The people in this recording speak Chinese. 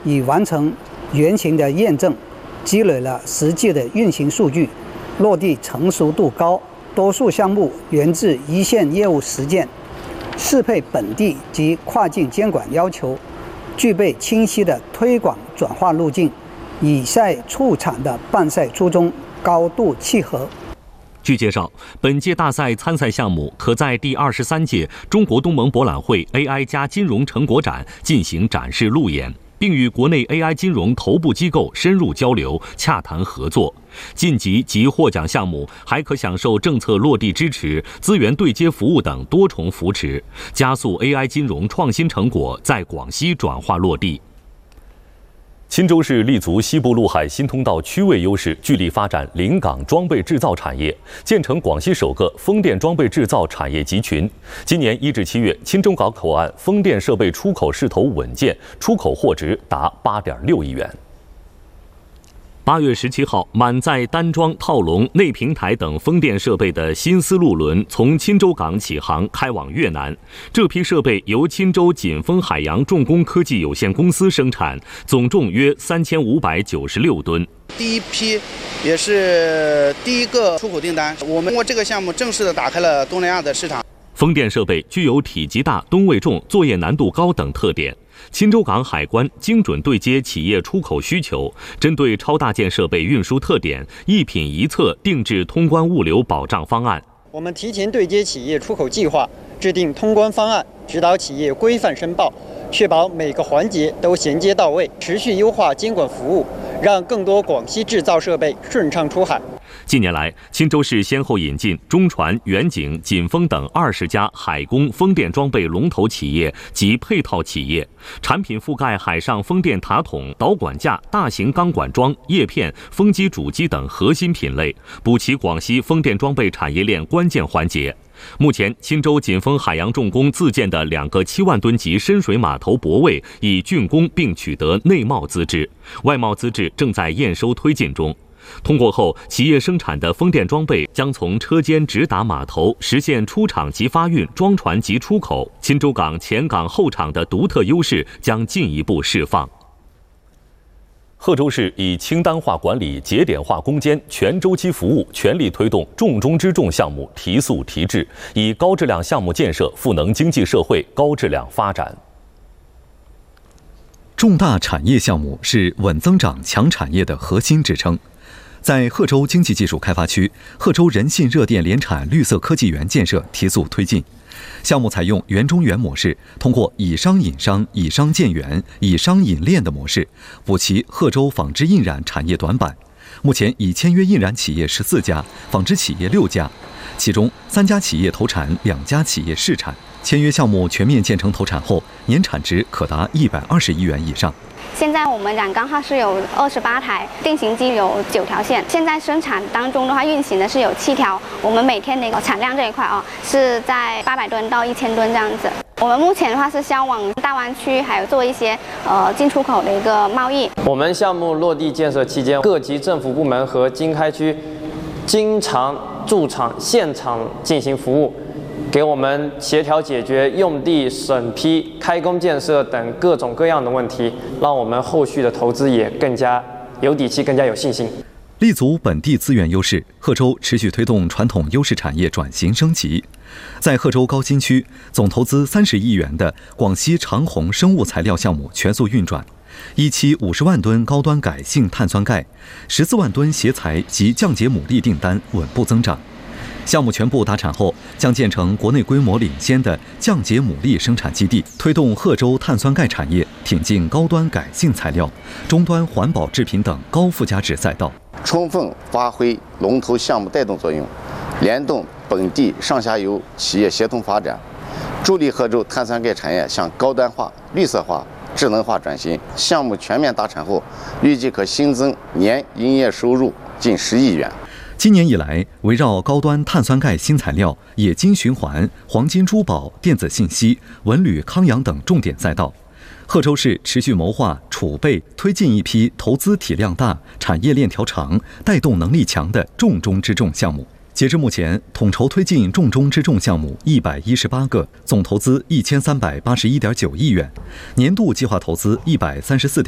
已完成原型的验证，积累了实际的运行数据，落地成熟度高，多数项目源自一线业务实践，适配本地及跨境监管要求，具备清晰的推广转化路径，以赛促产的办赛初衷高度契合。 据介绍，本届大赛参赛项目可在第23届中国东盟博览会 AI 加金融成果展进行展示路演，并与国内 AI 金融头部机构深入交流、洽谈合作。晋级及获奖项目还可享受政策落地支持、资源对接服务等多重扶持，加速 AI 金融创新成果在广西转化落地。 钦州市立足西部陆海新通道区位优势，聚力发展临港装备制造产业，建成广西首个风电装备制造产业集群。今年1至7月，钦州港口岸风电设备出口势头稳健，出口货值达8.6亿元。 8月17号，满载单装、套笼、内平台等风电设备的新丝路轮从钦州港起航，开往越南。这批设备由钦州锦丰海洋重工科技有限公司生产，总重约3596吨。 第一批也是第一个出口订单，我们通过这个项目正式的打开了东南亚的市场。 风电设备具有体积大、吨位重、作业难度高等特点。钦州港海关精准对接企业出口需求，针对超大件设备运输特点，一品一策定制通关物流保障方案。 我们提前对接企业出口计划，制定通关方案，指导企业规范申报，确保每个环节都衔接到位，持续优化监管服务，让更多广西制造设备顺畅出海。 近年来，钦州市先后引进中船、远景、锦丰等20家海工风电装备龙头企业及配套企业，产品覆盖海上风电塔筒、导管架、大型钢管桩、叶片、风机主机等核心品类，补齐广西风电装备产业链关键环节。目前，钦州锦丰海洋重工自建的2个7万吨级深水码头泊位已竣工并取得内贸资质，外贸资质正在验收推进中。通过后，企业生产的风电装备将从车间直达码头，实现出厂即发运、装船即出口。钦州港前港后厂的独特优势将进一步释放。 贺州市以清单化管理、节点化攻坚、全周期服务，全力推动重中之重项目提速提质，以高质量项目建设赋能经济社会高质量发展。 重大产业项目是稳增长、强产业的核心支撑。在贺州经济技术开发区，贺州人信热电联产绿色科技园建设提速推进。项目采用园中园模式，通过以商引商、以商建园、以商引链的模式，补齐贺州纺织印染产业短板。目前已签约印染企业14家，纺织企业6家，其中3家企业投产，2家企业试产。签约项目全面建成投产后，年产值可达120亿元以上。 现在我们染缸号是有28台，定型机有9条线。现在生产当中的话，运行的是有7条。我们每天的一个产量这一块是在800吨到1000吨这样子。我们目前的话是销往大湾区，还有做一些进出口的一个贸易。 我们项目落地建设期间，各级政府部门和经开区经常驻场现场进行服务，给我们协调解决用地审批、开工建设等各种各样的问题，让我们后续的投资也更加有底气、更加有信心。 立足本地资源优势，贺州持续推动传统优势产业转型升级。在贺州高新区，总投资30亿元的广西长虹生物材料项目全速运转，一期50万吨高端改性碳酸钙、14万吨协材及降解牡蛎订单稳步增长。项目全部达产后，将建成国内规模领先的降解牡蛎生产基地，推动贺州碳酸钙产业挺进高端改性材料、终端环保制品等高附加值赛道， 充分发挥龙头项目带动作用，联动本地上下游企业协同发展，助力贺州碳酸钙产业向高端化、绿色化、智能化转型。项目全面达产后，预计可新增年营业收入近10亿元。 今年以来，围绕高端碳酸钙新材料、冶金循环、黄金珠宝、电子信息、文旅康养等重点赛道，贺州市持续谋划、储备、推进一批投资体量大、产业链条长、带动能力强的重中之重项目。截至目前，统筹推进重中之重项目118个，总投资1381.9亿元，年度计划投资134.。